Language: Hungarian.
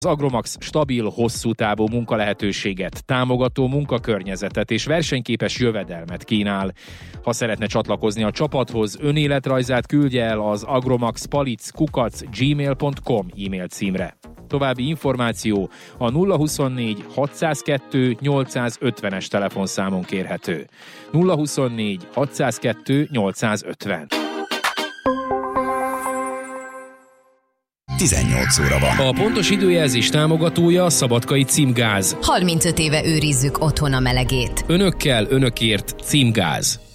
Az Agromax stabil, hosszú távú munkalehetőséget, támogató munkakörnyezetet és versenyképes jövedelmet kínál. Ha szeretne csatlakozni a csapathoz, önéletrajzát küldje el az agromaxpalic@gmail.com e-mail címre. További információ a 024 602 850-es telefonszámon kérhető. 024 602 850. 18 óra van. A pontos időjelzés támogatója a Szabadkai Címgáz. 35 éve őrizzük otthon a melegét. Önökkel, önökért Címgáz.